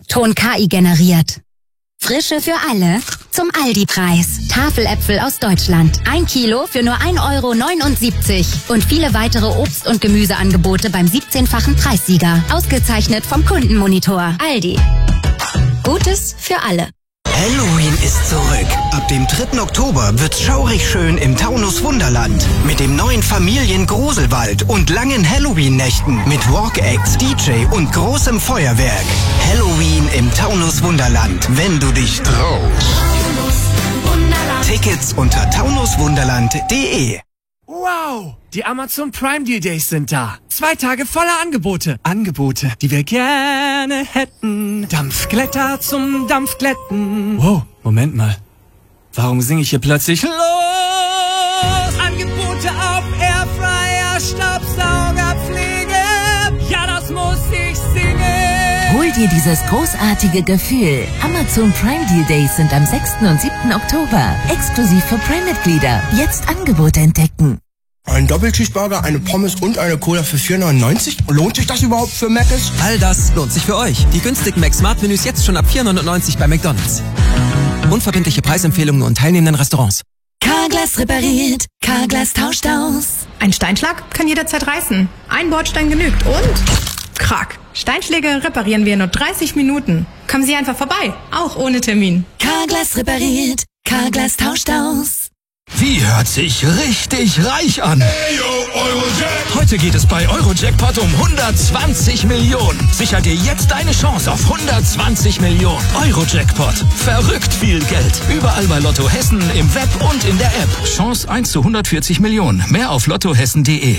Ton KI generiert. Frische für alle zum Aldi-Preis. Tafeläpfel aus Deutschland. 1 Kilo für nur 1,79 € und viele weitere Obst- und Gemüseangebote beim 17-fachen Preissieger. Ausgezeichnet vom Kundenmonitor. Aldi. Gutes für alle. Halloween ist zurück. Ab dem 3. Oktober wird's schaurig schön im Taunus Wunderland. Mit dem neuen Familiengruselwald und langen Halloween-Nächten mit Walk-Acts, DJ und großem Feuerwerk. Halloween im Taunus Wunderland, wenn du dich traust. Tickets unter taunuswunderland.de. Wow! Die Amazon Prime Deal Days sind da. 2 Tage voller Angebote. Angebote, die wir gerne hätten. Dampfglätter zum Dampfglätten. Wow, Moment mal. Warum singe ich hier plötzlich los? Angebote auf Airfryer, Staubsauger, Pflege. Ja, das muss ich singen. Hol dir dieses großartige Gefühl. Amazon Prime Deal Days sind am 6. und 7. Oktober. Exklusiv für Prime-Mitglieder. Jetzt Angebote entdecken. Ein Doppelcheeseburger, eine Pommes und eine Cola für 4,99 €? Lohnt sich das überhaupt für Mc's? All das lohnt sich für euch. Die günstigen Mac-Smart-Menüs jetzt schon ab 4,99 € bei McDonald's. Unverbindliche Preisempfehlungen und teilnehmenden Restaurants. Carglass repariert, Carglass tauscht aus. Ein Steinschlag kann jederzeit reißen. Ein Bordstein genügt und... Krack. Steinschläge reparieren wir in nur 30 Minuten. Kommen Sie einfach vorbei, auch ohne Termin. Carglass repariert, Carglass tauscht aus. Wie hört sich richtig reich an? Hey, yo, Eurojackpot. Heute geht es bei Eurojackpot um 120 Millionen. Sicher dir jetzt eine Chance auf 120 Millionen. Eurojackpot. Verrückt viel Geld. Überall bei Lotto Hessen, im Web und in der App. Chance 1 zu 140 Millionen. Mehr auf lottohessen.de.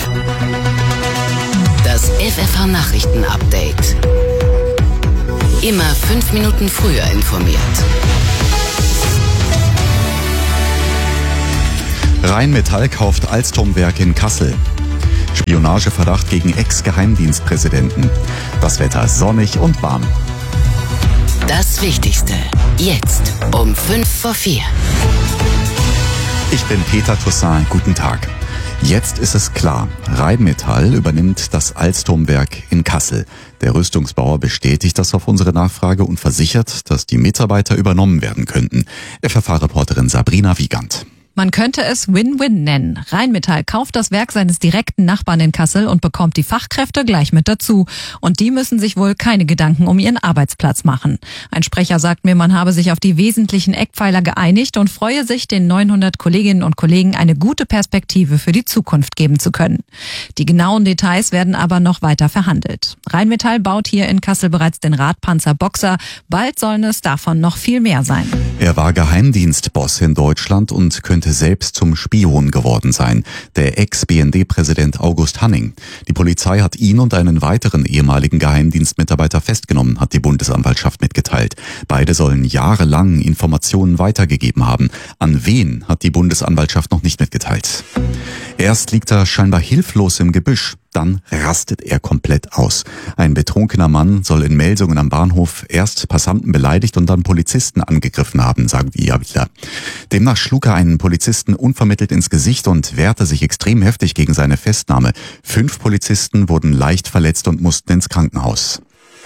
Das FFH Nachrichten Update. Immer 5 Minuten früher informiert. Rheinmetall kauft Alstom-Werk in Kassel. Spionageverdacht gegen Ex-Geheimdienstpräsidenten. Das Wetter sonnig und warm. Das Wichtigste. Jetzt um 3:55. Ich bin Peter Toussaint. Guten Tag. Jetzt ist es klar. Rheinmetall übernimmt das Alstom-Werk in Kassel. Der Rüstungsbauer bestätigt das auf unsere Nachfrage und versichert, dass die Mitarbeiter übernommen werden könnten. FFH-Reporterin Sabrina Wiegand. Man könnte es Win-Win nennen. Rheinmetall kauft das Werk seines direkten Nachbarn in Kassel und bekommt die Fachkräfte gleich mit dazu. Und die müssen sich wohl keine Gedanken um ihren Arbeitsplatz machen. Ein Sprecher sagt mir, man habe sich auf die wesentlichen Eckpfeiler geeinigt und freue sich, den 900 Kolleginnen und Kollegen eine gute Perspektive für die Zukunft geben zu können. Die genauen Details werden aber noch weiter verhandelt. Rheinmetall baut hier in Kassel bereits den Radpanzer Boxer. Bald sollen es davon noch viel mehr sein. Er war Geheimdienstboss in Deutschland und könnte selbst zum Spion geworden sein. Der Ex-BND-Präsident August Hanning. Die Polizei hat ihn und einen weiteren ehemaligen Geheimdienstmitarbeiter festgenommen, hat die Bundesanwaltschaft mitgeteilt. Beide sollen jahrelang Informationen weitergegeben haben. An wen hat die Bundesanwaltschaft noch nicht mitgeteilt. Erst liegt er scheinbar hilflos im Gebüsch. Dann rastet er komplett aus. Ein betrunkener Mann soll in Melsungen am Bahnhof erst Passanten beleidigt und dann Polizisten angegriffen haben, sagen die Ermittler. Demnach schlug er einen Polizisten unvermittelt ins Gesicht und wehrte sich extrem heftig gegen seine Festnahme. 5 Polizisten wurden leicht verletzt und mussten ins Krankenhaus.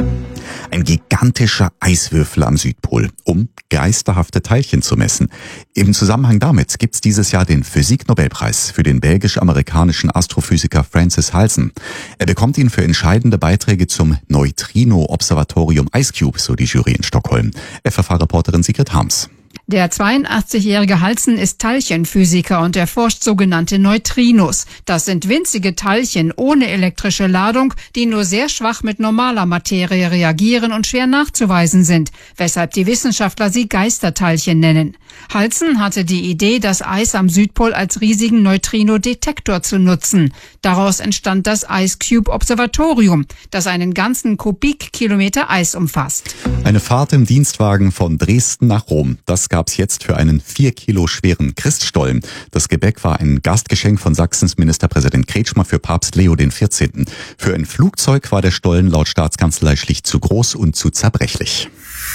Ein gigantischer Eiswürfel am Südpol, um geisterhafte Teilchen zu messen. Im Zusammenhang damit gibt's dieses Jahr den Physik-Nobelpreis für den belgisch-amerikanischen Astrophysiker Francis Halsen. Er bekommt ihn für entscheidende Beiträge zum Neutrino-Observatorium IceCube, so die Jury in Stockholm. FFH-Reporterin Sigrid Harms. Der 82-jährige Halsen ist Teilchenphysiker und erforscht sogenannte Neutrinos. Das sind winzige Teilchen ohne elektrische Ladung, die nur sehr schwach mit normaler Materie reagieren und schwer nachzuweisen sind, weshalb die Wissenschaftler sie Geisterteilchen nennen. Halsen hatte die Idee, das Eis am Südpol als riesigen Neutrino-Detektor zu nutzen. Daraus entstand das IceCube-Observatorium, das einen ganzen Kubikkilometer Eis umfasst. Eine Fahrt im Dienstwagen von Dresden nach Rom, das gab's jetzt für einen 4 Kilo schweren Christstollen. Das Gebäck war ein Gastgeschenk von Sachsens Ministerpräsident Kretschmer für Papst Leo XIV. Für ein Flugzeug war der Stollen laut Staatskanzlei schlicht zu groß und zu zerbrechlich.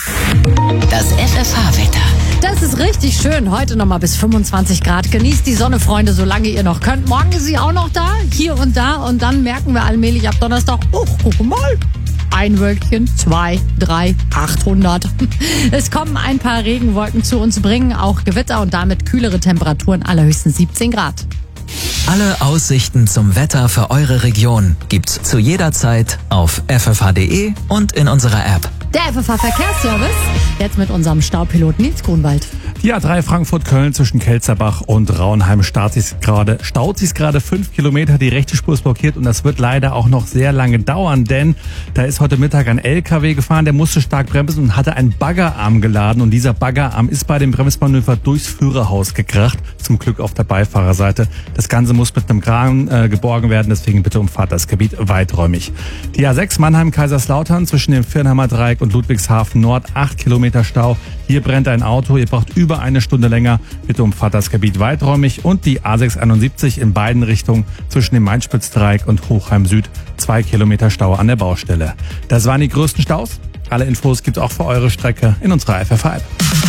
Das FFH-Wetter. Das ist richtig schön. Heute nochmal bis 25 Grad. Genießt die Sonne, Freunde, solange ihr noch könnt. Morgen ist sie auch noch da, hier und da. Und dann merken wir allmählich ab Donnerstag, oh, guck mal, ein Wölkchen, 2, 3, 800. Es kommen ein paar Regenwolken zu uns, bringen auch Gewitter und damit kühlere Temperaturen, allerhöchstens 17 Grad. Alle Aussichten zum Wetter für eure Region gibt's zu jeder Zeit auf ffh.de und in unserer App. Der FFH Verkehrsservice, jetzt mit unserem Staupiloten Nils Grunwald. Die A3 Frankfurt-Köln zwischen Kelzerbach und Rauenheim staut sich gerade 5 Kilometer. Die rechte Spur ist blockiert und das wird leider auch noch sehr lange dauern, denn da ist heute Mittag ein LKW gefahren, der musste stark bremsen und hatte einen Baggerarm geladen und dieser Baggerarm ist bei dem Bremsmanöver durchs Führerhaus gekracht, zum Glück auf der Beifahrerseite. Das Ganze muss mit einem Kran geborgen werden, deswegen bitte umfahrt das Gebiet weiträumig. Die A6 Mannheim-Kaiserslautern zwischen dem Firnheimer Dreieck und Ludwigshafen Nord, 8 Kilometer Stau. Hier brennt ein Auto, ihr braucht über eine Stunde länger, bitte umfahrt das Gebiet weiträumig. Und die A671 in beiden Richtungen zwischen dem Main-Spitz-Dreieck und Hochheim Süd, 2 Kilometer Stau an der Baustelle. Das waren die größten Staus. Alle Infos gibt's auch für eure Strecke in unserer FFH-App.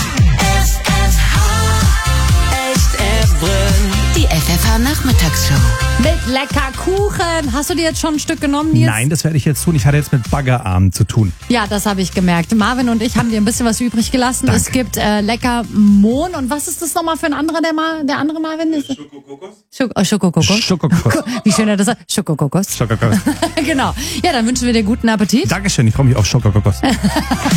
Die FFH-Nachmittagsshow. Mit lecker Kuchen. Hast du dir jetzt schon ein Stück genommen, Nils? Nein, das werde ich jetzt tun. Ich hatte jetzt mit Baggerarmen zu tun. Ja, das habe ich gemerkt. Marvin und ich haben dir ein bisschen was übrig gelassen. Danke. Es gibt lecker Mohn. Und was ist das nochmal für ein anderer, der andere Marvin ist? Schokokokos. Schokokokos. Wie schön er das sagt. Schokokokos. Schokokokos. Genau. Ja, dann wünschen wir dir guten Appetit. Dankeschön, ich freue mich auf Schokokokos.